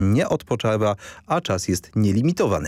nie odpoczywa, a czas jest nielimitowany.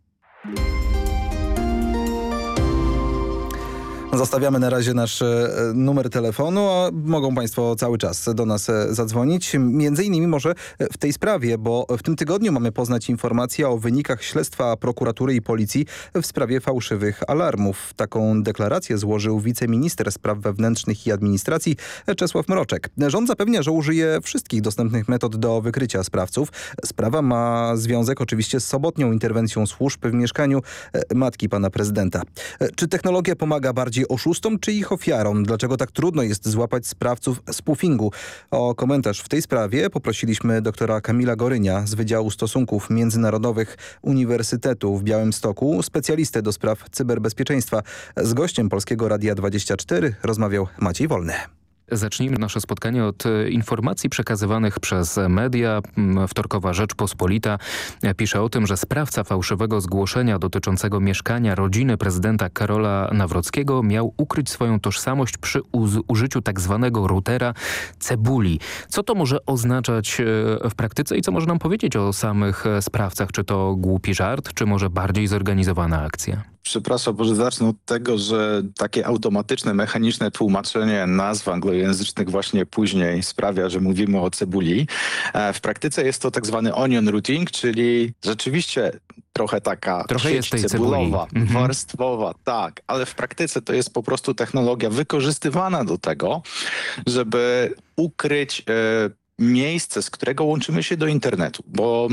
Zostawiamy na razie nasz numer telefonu, a mogą Państwo cały czas do nas zadzwonić. Między innymi może w tej sprawie, bo w tym tygodniu mamy poznać informację o wynikach śledztwa prokuratury i policji w sprawie fałszywych alarmów. Taką deklarację złożył wiceminister spraw wewnętrznych i administracji Czesław Mroczek. Rząd zapewnia, że użyje wszystkich dostępnych metod do wykrycia sprawców. Sprawa ma związek oczywiście z sobotnią interwencją służb w mieszkaniu matki pana prezydenta. Czy technologia pomaga bardziej oszustom czy ich ofiarom? Dlaczego tak trudno jest złapać sprawców spoofingu? O komentarz w tej sprawie poprosiliśmy doktora Kamila Gorynia z Wydziału Stosunków Międzynarodowych Uniwersytetu w Białymstoku, specjalistę do spraw cyberbezpieczeństwa. Z gościem Polskiego Radia 24 rozmawiał Maciej Wolny. Zacznijmy nasze spotkanie od informacji przekazywanych przez media. Wtorkowa Rzeczpospolita pisze o tym, że sprawca fałszywego zgłoszenia dotyczącego mieszkania rodziny prezydenta Karola Nawrockiego miał ukryć swoją tożsamość przy użyciu tak zwanego routera cebuli. Co to może oznaczać w praktyce i co może nam powiedzieć o samych sprawcach? Czy to głupi żart, czy może bardziej zorganizowana akcja? Przepraszam, może zacznę od tego, że takie automatyczne, mechaniczne tłumaczenie nazw anglojęzycznych właśnie później sprawia, że mówimy o cebuli. W praktyce jest to tak zwany onion routing, czyli rzeczywiście trochę taka sieć cebulowa, warstwowa, tak, ale w praktyce to jest po prostu technologia wykorzystywana do tego, żeby ukryć miejsce, z którego łączymy się do internetu, bo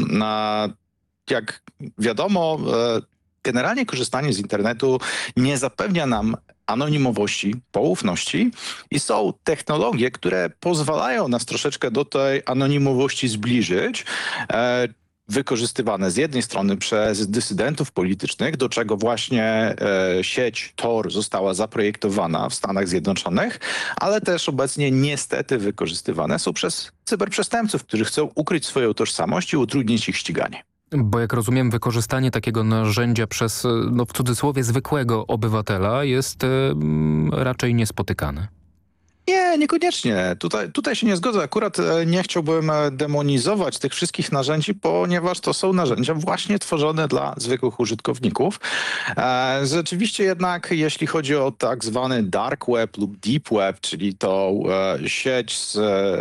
jak wiadomo, generalnie korzystanie z internetu nie zapewnia nam anonimowości, poufności i są technologie, które pozwalają nas troszeczkę do tej anonimowości zbliżyć, wykorzystywane z jednej strony przez dysydentów politycznych, do czego właśnie sieć Tor została zaprojektowana w Stanach Zjednoczonych, ale też obecnie niestety wykorzystywane są przez cyberprzestępców, którzy chcą ukryć swoją tożsamość i utrudnić ich ściganie. Bo jak rozumiem, wykorzystanie takiego narzędzia przez, w cudzysłowie, zwykłego obywatela jest raczej niespotykane. Nie, niekoniecznie. Tutaj się nie zgodzę. Akurat nie chciałbym demonizować tych wszystkich narzędzi, ponieważ to są narzędzia właśnie tworzone dla zwykłych użytkowników. Rzeczywiście jednak, jeśli chodzi o tak zwany dark web lub deep web, czyli tą sieć z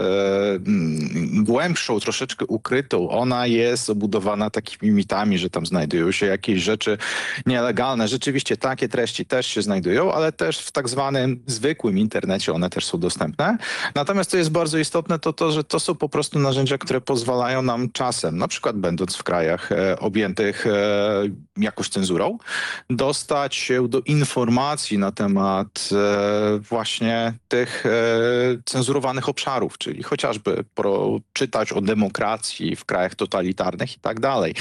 głębszą, troszeczkę ukrytą, ona jest obudowana takimi mitami, że tam znajdują się jakieś rzeczy nielegalne. Rzeczywiście takie treści też się znajdują, ale też w tak zwanym zwykłym internecie one też są dostępne. Natomiast co jest bardzo istotne, to że to są po prostu narzędzia, które pozwalają nam czasem, na przykład będąc w krajach objętych jakąś cenzurą, dostać się do informacji na temat właśnie tych cenzurowanych obszarów, czyli chociażby czytać o demokracji w krajach totalitarnych i tak dalej.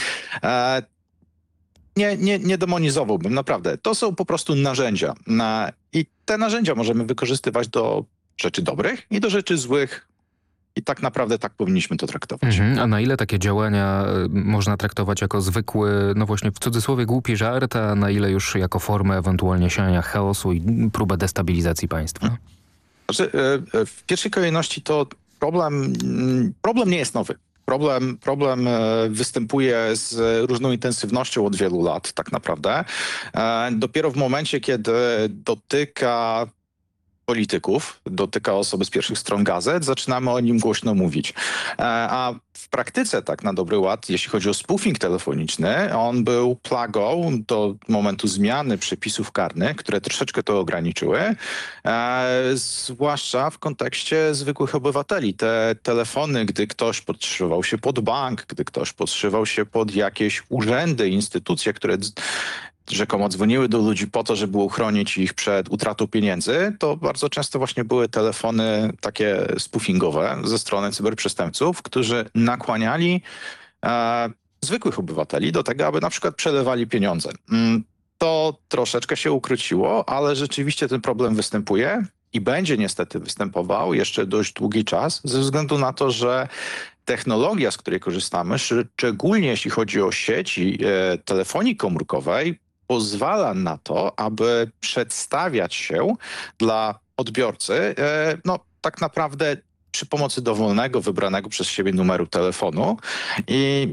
Nie demonizowałbym, naprawdę. To są po prostu narzędzia. I te narzędzia możemy wykorzystywać do rzeczy dobrych i do rzeczy złych. I tak naprawdę tak powinniśmy to traktować. A na ile takie działania można traktować jako zwykły, no właśnie w cudzysłowie głupi żart, a na ile już jako formę ewentualnie siania chaosu i próbę destabilizacji państwa? Znaczy, w pierwszej kolejności to problem nie jest nowy. Problem występuje z różną intensywnością od wielu lat tak naprawdę. Dopiero w momencie, kiedy dotyka polityków, dotyka osoby z pierwszych stron gazet, zaczynamy o nim głośno mówić. A w praktyce, tak na dobry ład, jeśli chodzi o spoofing telefoniczny, on był plagą do momentu zmiany przepisów karnych, które troszeczkę to ograniczyły, zwłaszcza w kontekście zwykłych obywateli. Te telefony, gdy ktoś podszywał się pod bank, gdy ktoś podszywał się pod jakieś urzędy, instytucje, które rzekomo dzwoniły do ludzi po to, żeby uchronić ich przed utratą pieniędzy, to bardzo często właśnie były telefony takie spoofingowe ze strony cyberprzestępców, którzy nakłaniali zwykłych obywateli do tego, aby na przykład przelewali pieniądze. To troszeczkę się ukróciło, ale rzeczywiście ten problem występuje i będzie niestety występował jeszcze dość długi czas, ze względu na to, że technologia, z której korzystamy, szczególnie jeśli chodzi o sieci telefonii komórkowej, pozwala na to, aby przedstawiać się dla odbiorcy, no tak naprawdę przy pomocy dowolnego, wybranego przez siebie numeru telefonu i